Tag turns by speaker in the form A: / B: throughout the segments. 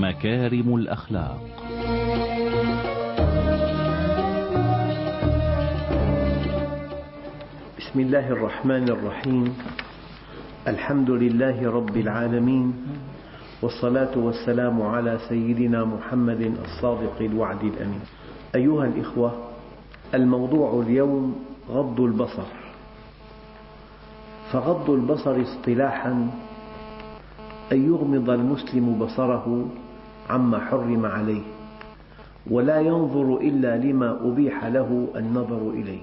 A: مكارم الأخلاق.
B: بسم الله الرحمن الرحيم. الحمد لله رب العالمين، والصلاة والسلام على سيدنا محمد الصادق الوعد الأمين. أيها الإخوة، الموضوع اليوم غض البصر. فغض البصر اصطلاحا أن يغمض المسلم بصره عما حرم عليه، ولا ينظر إلا لما أبيح له النظر إليه.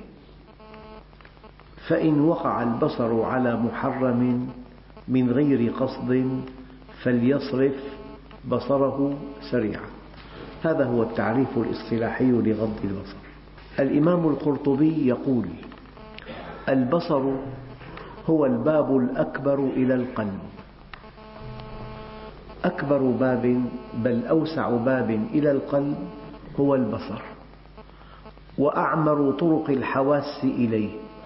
B: فإن وقع البصر على محرم من غير قصد فليصرف بصره سريعا. هذا هو التعريف الاصطلاحي لغض البصر. الإمام القرطبي يقول: البصر هو الباب الأكبر إلى القلب. أكبر باب، بل أوسع باب إلى القلب هو البصر، وأعمر طرق الحواس إليه،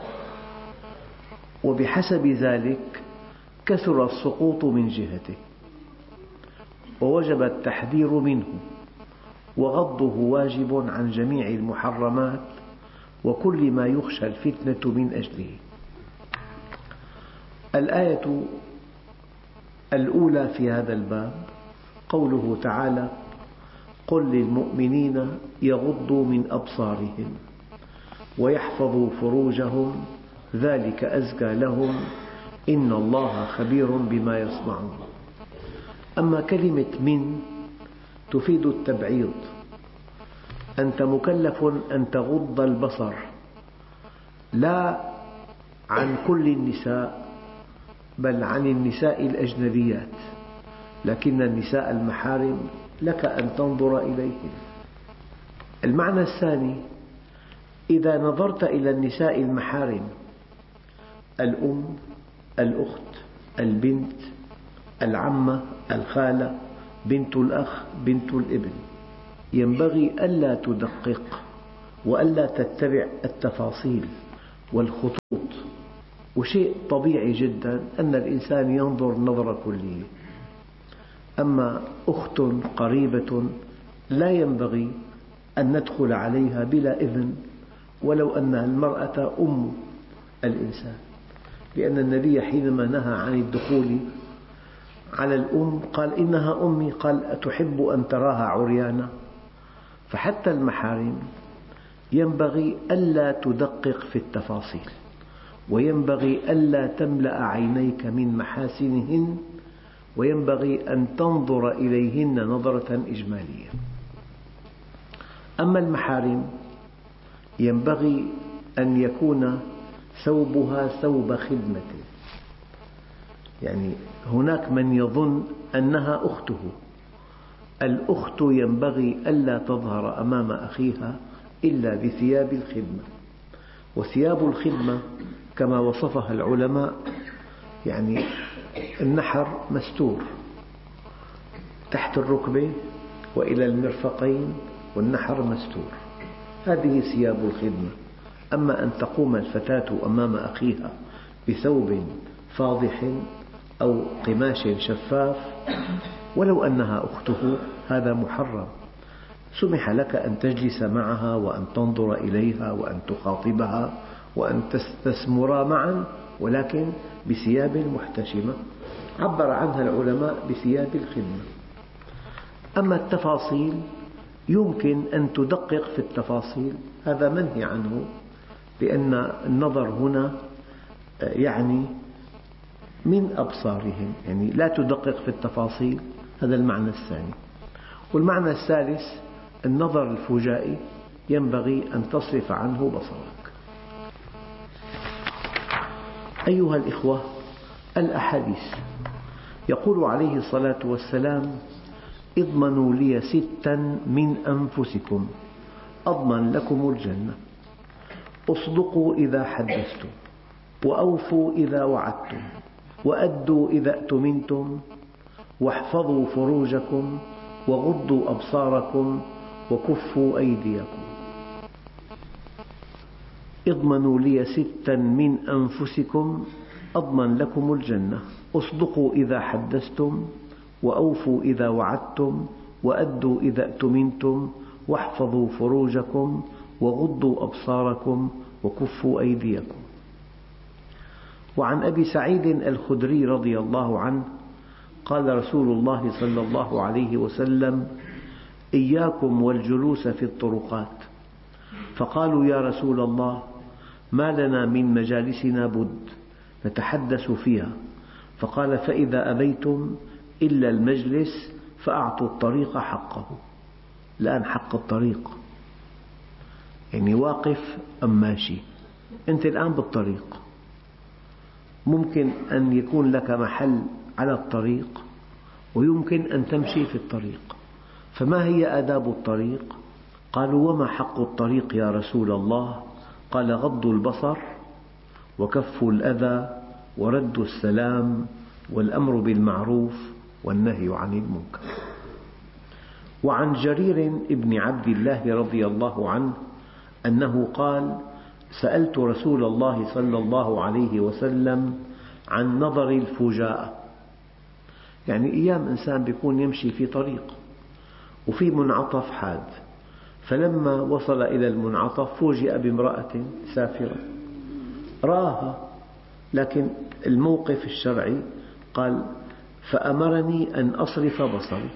B: وبحسب ذلك كثر السقوط من جهته، ووجب التحذير منه، وغضه واجب عن جميع المحرمات وكل ما يخشى الفتنة من أجله. الآية الأولى في هذا الباب قوله تعالى: قل للمؤمنين يغضوا من أبصارهم ويحفظوا فروجهم ذلك أزكى لهم إن الله خبير بما يصنعون. أما كلمة من تفيد التبعيض. أنت مكلف أن تغض البصر، لا عن كل النساء، بل عن النساء الأجنبيات، لكن النساء المحارم لك أن تنظر إليهن. المعنى الثاني: إذا نظرت إلى النساء المحارم، الأم، الأخت، البنت، العمة، الخالة، بنت الأخ، بنت الابن، ينبغي ألا تدقق وألا تتبع التفاصيل والخطوط. وشيء طبيعي جدا أن الإنسان ينظر نظرة كلية. أما أخت قريبة لا ينبغي أن ندخل عليها بلا إذن، ولو أن المرأة أم الإنسان، لأن النبي حينما نهى عن الدخول على الأم قال: إنها أمي. قال: أتحب أن تراها عريانة؟ فحتى المحارم ينبغي ألا تدقق في التفاصيل، وينبغي ألا تملأ عينيك من محاسنهن، وينبغي أن تنظر إليهن نظرة إجمالية. أما المحارم ينبغي أن يكون ثوبها ثوب خدمة، يعني هناك من يظن أنها أخته. الأخت ينبغي ألا تظهر أمام أخيها إلا بثياب الخدمة، وثياب الخدمة كما وصفها العلماء يعني النحر مستور تحت الركبة وإلى المرفقين، والنحر مستور، هذه ثياب الخدمة. أما أن تقوم الفتاة أمام أخيها بثوب فاضح أو قماش شفاف ولو أنها أخته، هذا محرم. سمح لك أن تجلس معها وأن تنظر إليها وأن تخاطبها وأن تسمرا معا، ولكن بثياب محتشمة عبر عنها العلماء بثياب الخدمة. أما التفاصيل يمكن أن تدقق في التفاصيل، هذا منهي عنه، لأن النظر هنا يعني من أبصارهم، يعني لا تدقق في التفاصيل، هذا المعنى الثاني. والمعنى الثالث: النظر الفجائي ينبغي أن تصرف عنه بصرك. أيها الإخوة، الأحاديث يقول عليه الصلاة والسلام: اضمنوا لي 6 من أنفسكم أضمن لكم الجنة: اصدقوا إذا حدثتم، وأوفوا إذا وعدتم، وأدوا إذا اؤتمنتم، واحفظوا فروجكم، وغضوا أبصاركم، وكفوا أيديكم. اضمنوا لي 6 من أنفسكم أضمن لكم الجنة: اصدقوا إذا حدثتم، وأوفوا إذا وعدتم، وأدوا إذا اؤتمنتم واحفظوا فروجكم وغضوا أبصاركم وكفوا أيديكم. وعن أبي سعيد الخدري رضي الله عنه قال رسول الله صلى الله عليه وسلم: إياكم والجلوس في الطرقات. فقالوا: يا رسول الله، ما لنا من مجالسنا بد نتحدث فيها. فقال: فإذا أبيتم إلا المجلس فأعطوا الطريق حقه. الآن حق الطريق يعني واقف أم ماشي؟ أنت الآن بالطريق، ممكن أن يكون لك محل على الطريق ويمكن أن تمشي في الطريق، فما هي آداب الطريق؟ قالوا: وما حق الطريق يا رسول الله؟ قال: غض البصر وكف الأذى ورد السلام والأمر بالمعروف والنهي عن المنكر. وعن جرير بن عبد الله رضي الله عنه أنه قال: سألت رسول الله صلى الله عليه وسلم عن نظر الفجاءة، يعني أيام إنسان يكون يمشي في طريق وفي منعطف حاد، فلما وصل إلى المنعطف فوجئ بامرأة سافرة رآها، لكن الموقف الشرعي قال: فأمرني أن أصرف بصري.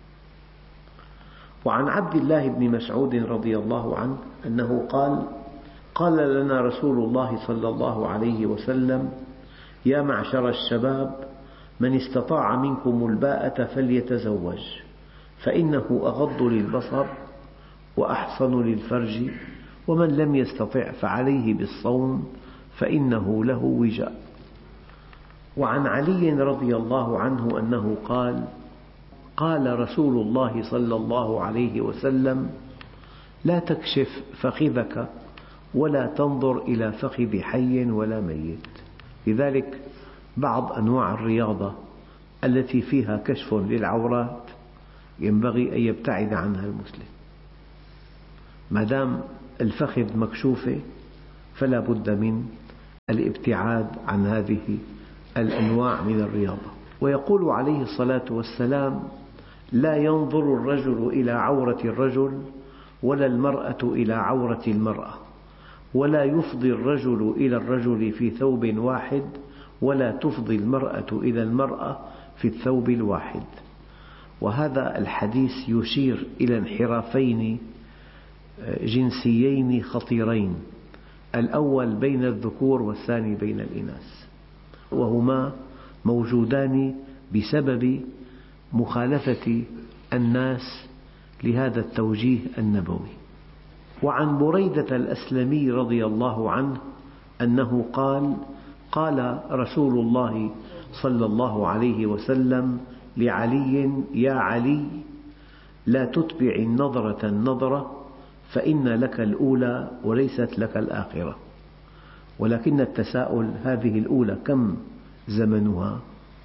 B: وعن عبد الله بن مسعود رضي الله عنه أنه قال: قال لنا رسول الله صلى الله عليه وسلم: يا معشر الشباب، من استطاع منكم الباءة فليتزوج، فإنه أغض للبصر وأحصن للفرج، ومن لم يستطع فعليه بالصوم فإنه له وجاء. وعن علي رضي الله عنه أنه قال: قال رسول الله صلى الله عليه وسلم: لا تكشف فخذك ولا تنظر إلى فخذ حي ولا ميت. لذلك بعض أنواع الرياضة التي فيها كشف للعورات ينبغي أن يبتعد عنها المسلم، ما دام الفخذ مكشوفة فلا بد من الابتعاد عن هذه الأنواع من الرياضة. ويقول عليه الصلاة والسلام: لا ينظر الرجل إلى عورة الرجل ولا المرأة إلى عورة المرأة، ولا يفضي الرجل إلى الرجل في ثوب واحد، ولا تفضي المرأة إلى المرأة في الثوب الواحد. وهذا الحديث يشير إلى انحرافين جنسيين خطيرين، الأول بين الذكور والثاني بين الإناث، وهما موجودان بسبب مخالفة الناس لهذا التوجيه النبوي. وعن بريدة الأسلمي رضي الله عنه أنه قال: قال رسول الله صلى الله عليه وسلم لعلي: يا علي، لا تتبع النظرة النظرة، فإن لك الأولى وليست لك الآخرة. ولكن التساؤل: هذه الأولى كم زمنها؟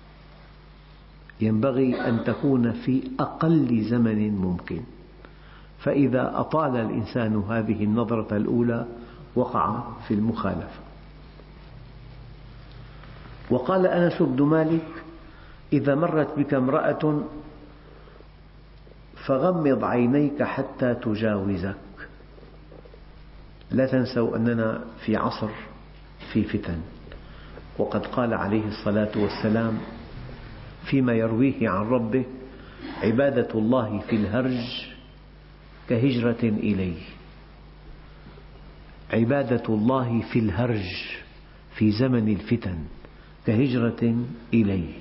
B: ينبغي أن تكون في أقل زمن ممكن، فإذا أطال الإنسان هذه النظرة الأولى وقع في المخالفة. وقال أنس بن مالك: إذا مرت بك امرأة فغمض عينيك حتى تجاوزك. لا تنسوا أننا في عصر في فتن، وقد قال عليه الصلاة والسلام فيما يرويه عن ربه: عبادة الله في الهرج كهجرة إليه. عبادة الله في الهرج في زمن الفتن كهجرة إليه.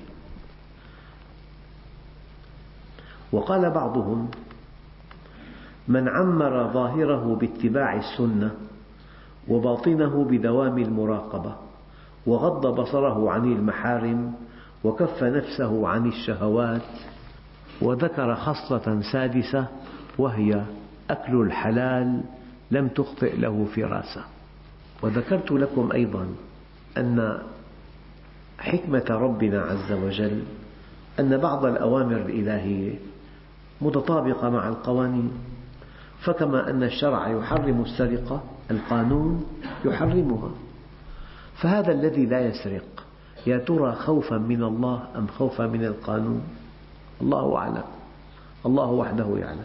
B: وقال بعضهم: من عمر ظاهره باتباع السنة وباطنه بدوام المراقبة، وغض بصره عن المحارم، وكف نفسه عن الشهوات، وذكر خصلة سادسة وهي أكل الحلال، لم تخطئ له فراسة. وذكرت لكم أيضا أن حكمة ربنا عز وجل أن بعض الأوامر الإلهية متطابقة مع القوانين، فكما أن الشرع يحرم السرقة، القانون يحرمها. فهذا الذي لا يسرق يا ترى خوفا من الله أم خوفا من القانون؟ الله أعلم. الله وحده يعلم.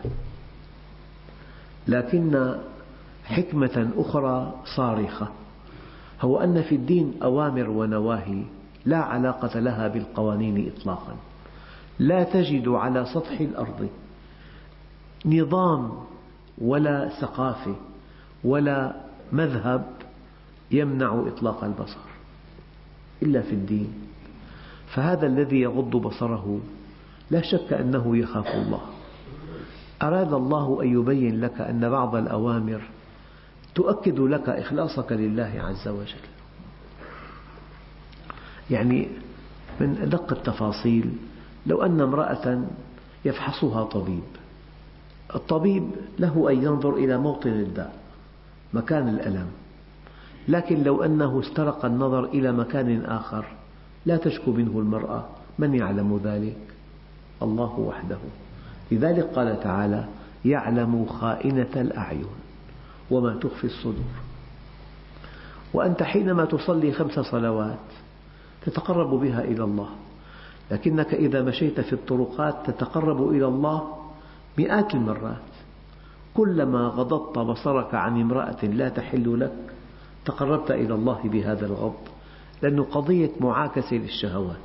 B: لكن حكمة أخرى صارخة هو أن في الدين أوامر ونواهي لا علاقة لها بالقوانين إطلاقا. لا تجد على سطح الأرض نظام ولا ثقافة ولا مذهب يمنع إطلاق البصر إلا في الدين. فهذا الذي يغض بصره لا شك أنه يخاف الله. أراد الله أن يبين لك أن بعض الأوامر تؤكد لك إخلاصك لله عز وجل. يعني من أدق التفاصيل، لو أن امرأة يفحصها طبيب، الطبيب له أن ينظر إلى موطن الداء، مكان الألم، لكن لو أنه استرق النظر إلى مكان آخر لا تشكو منه المرأة، من يعلم ذلك؟ الله وحده. لذلك قال تعالى: يعلم خائنة الأعين وما تخفي الصدور. وأنت حينما تصلي 5 صلوات تتقرب بها إلى الله، لكنك إذا مشيت في الطرقات تتقرب إلى الله مئات المرات. كلما غضضت بصرك عن امرأة لا تحل لك تقربت إلى الله بهذا الغض، لأنه قضية معاكسة للشهوات.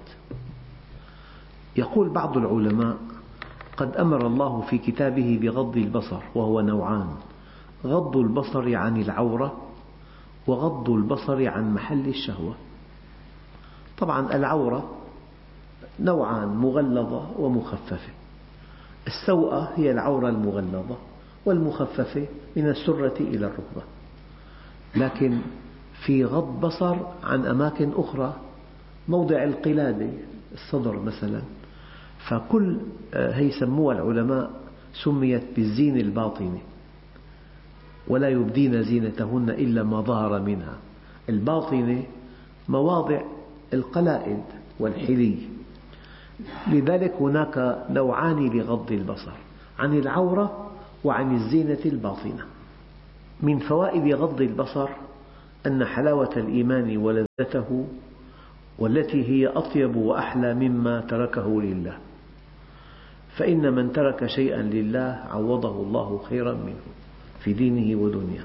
B: يقول بعض العلماء: قد أمر الله في كتابه بغض البصر، وهو نوعان: غض البصر عن العورة، وغض البصر عن محل الشهوة. طبعا العورة نوعان: مغلظة ومخففة. السوءة هي العورة المغلظة، والمخففة من السرة إلى الركبة. لكن في غض بصر عن أماكن أخرى، موضع القلادة، الصدر مثلا، فكل هي سموها العلماء سميت بالزينة الباطنة، ولا يبدين زينتهن إلا ما ظهر منها. الباطنة مواضع القلائد والحلي. لذلك هناك نوعان لغض البصر: عن العورة وعن الزينة الباطنة. من فوائد غض البصر أن حلاوة الإيمان ولذته، والتي هي أطيب وأحلى مما تركه لله، فإن من ترك شيئا لله عوضه الله خيرا منه في دينه ودنياه.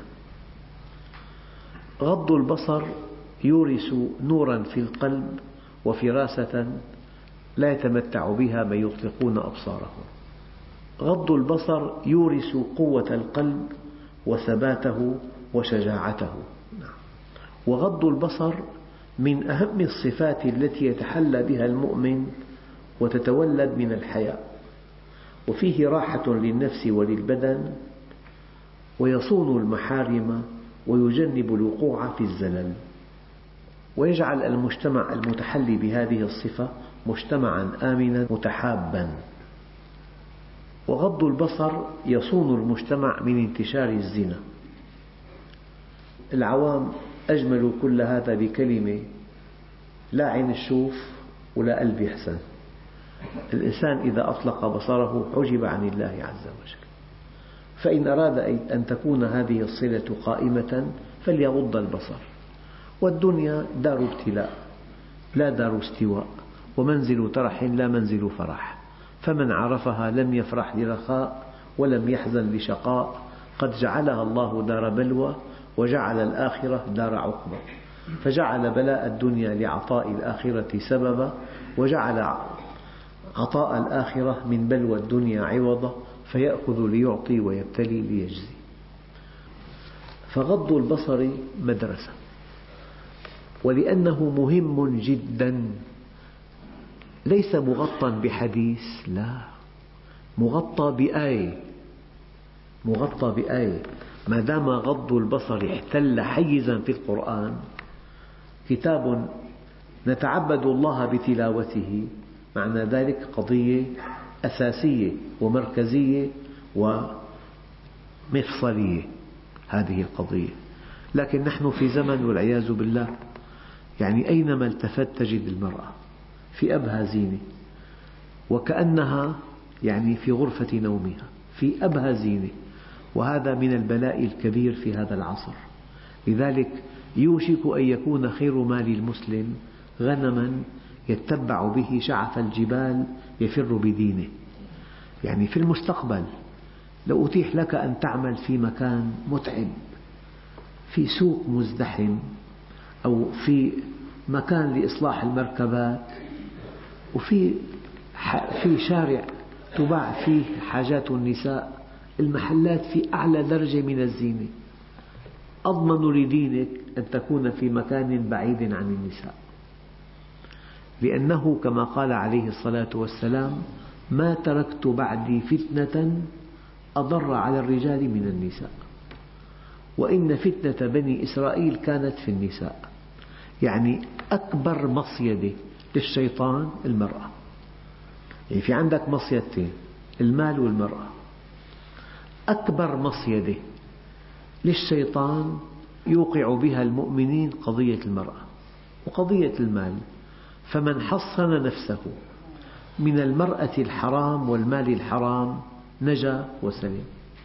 B: غض البصر يورث نورا في القلب وفراسة لا يتمتع بها من يطلقون أبصارهم. غض البصر يورث قوة القلب وثباته وشجاعته. وغض البصر من أهم الصفات التي يتحلى بها المؤمن وتتولد من الحياء، وفيه راحة للنفس وللبدن، ويصون المحارم ويجنب الوقوع في الزلل، ويجعل المجتمع المتحلي بهذه الصفة مجتمعا آمنا متحابا. وغض البصر يصون المجتمع من انتشار الزنا. العوام أجملوا كل هذا بكلمة: لا عين تشوف ولا قلب يحزن. الإنسان إذا أطلق بصره حجب عن الله عز وجل. فإن أراد أن تكون هذه الصلة قائمة فليغض البصر. والدنيا دار ابتلاء لا دار استواء، ومنزل ترح لا منزل فرح، فمن عرفها لم يفرح لرخاء ولم يحزن لشقاء. قد جعلها الله دار بلوى وجعل الآخرة دار عقبى، فجعل بلاء الدنيا لعطاء الآخرة سببا، وجعل عطاء الآخرة من بلوى الدنيا عوضا، فيأخذ ليعطي ويبتلي ليجزي. فغض البصر مدرسة، ولأنه مهم جدا، ليس مغطى بحديث، لا، مغطى بآية. مغطى بآية. ما دام غض البصر احتل حيزا في القرآن، كتاب نتعبد الله بتلاوته، معنى ذلك قضية أساسية ومركزية ومفصلية هذه القضية. لكن نحن في زمن والعياذ بالله، يعني أينما التفت تجد المرأة في أبهى زينة، وكأنها يعني في غرفة نومها في أبهى زينة، وهذا من البلاء الكبير في هذا العصر. لذلك يوشك أن يكون خير مال المسلم غنما يتبع به شعف الجبال يفر بدينه. يعني في المستقبل لو أتيح لك أن تعمل في مكان متعب، في سوق مزدحم، أو في مكان لإصلاح المركبات، وفي شارع تباع فيه حاجات النساء، المحلات في أعلى درجة من الزينة، أضمن لدينك أن تكون في مكان بعيد عن النساء، لأنه كما قال عليه الصلاة والسلام: ما تركت بعدي فتنة أضر على الرجال من النساء، وإن فتنة بني إسرائيل كانت في النساء. يعني أكبر مصيدة للشيطان المرأة. يعني في عندك مصيدتين: المال والمرأة. أكبر مصيدة للشيطان يوقع بها المؤمنين قضية المرأة وقضية المال، فمن حصن نفسه من المرأة الحرام والمال الحرام نجا وسلم.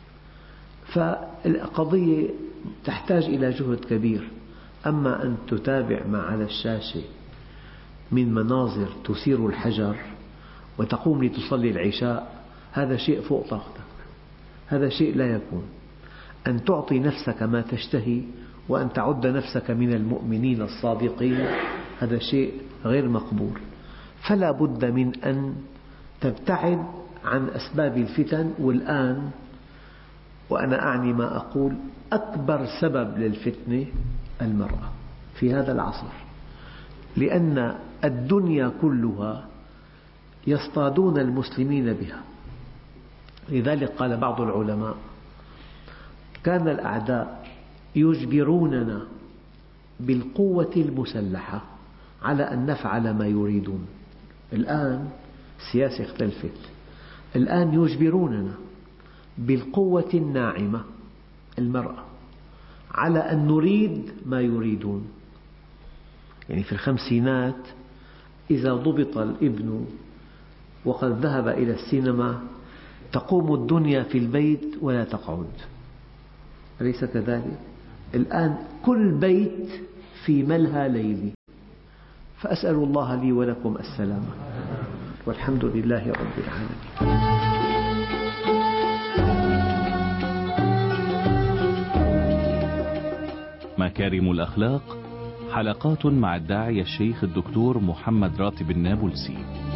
B: فالقضية تحتاج إلى جهد كبير. أما أن تتابع ما على الشاشة من مناظر تثير الحجر وتقوم لتصلي العشاء، هذا شيء فوق طاقتك، هذا شيء لا يكون. أن تعطي نفسك ما تشتهي وأن تعد نفسك من المؤمنين الصادقين، هذا شيء غير مقبول. فلا بد من أن تبتعد عن أسباب الفتن. والآن وأنا أعني ما أقول، أكبر سبب للفتنة المرأة في هذا العصر، لأن الدنيا كلها يصطادون المسلمين بها. لذلك قال بعض العلماء: كان الأعداء يجبروننا بالقوة المسلحة على أن نفعل ما يريدون. الآن السياسة اختلفت، الآن يجبروننا بالقوة الناعمة المرأة على أن نريد ما يريدون. يعني في الخمسينات إذا ضبط الابن وقد ذهب إلى السينما تقوم الدنيا في البيت ولا تقعد، أليس كذلك؟ الآن كل بيت في ملهى ليلي. فأسأل الله لي ولكم السلامة، والحمد لله رب العالمين.
A: مكارم الأخلاق، حلقات مع الداعية الشيخ الدكتور محمد راتب النابلسي.